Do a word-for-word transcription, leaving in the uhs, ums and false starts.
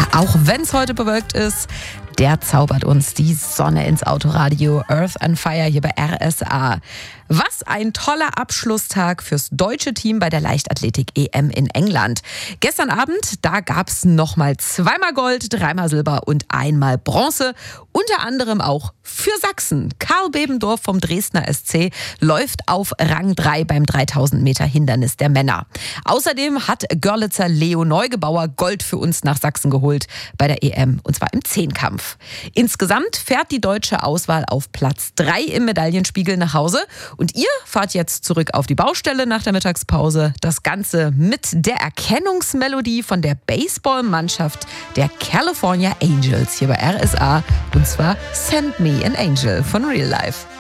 Auch wenn es heute bewölkt ist, der zaubert uns die Sonne ins Autoradio. Earth and Fire hier bei R S A. Was ein toller Abschlusstag fürs deutsche Team bei der Leichtathletik-E M in England. Gestern Abend, da gab es nochmal zweimal Gold, dreimal Silber und einmal Bronze. Unter anderem auch für Sachsen. Karl Bebendorf vom Dresdner S C läuft auf Rang drei beim dreitausend Meter Hindernis der Männer. Außerdem hat Görlitzer Leo Neugebauer Gold für uns nach Sachsen geholt bei der E M, und zwar im Zehnkampf. Insgesamt fährt die deutsche Auswahl auf Platz drei im Medaillenspiegel nach Hause. Und ihr fahrt jetzt zurück auf die Baustelle nach der Mittagspause. Das Ganze mit der Erkennungsmelodie von der Baseballmannschaft der California Angels hier bei R S A. Und zwar Send Me an Angel von Real Life.